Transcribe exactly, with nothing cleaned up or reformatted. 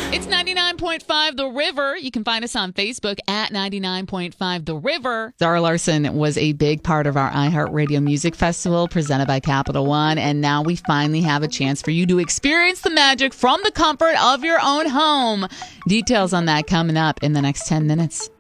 It's ninety-nine point five The River. You can find us on Facebook at ninety-nine point five The River. Zara Larsson was a big part of our iHeartRadio Music Festival presented by Capital One. And now we finally have a chance for you to experience the magic from the comfort of your own home. Details on that coming up in the next ten minutes.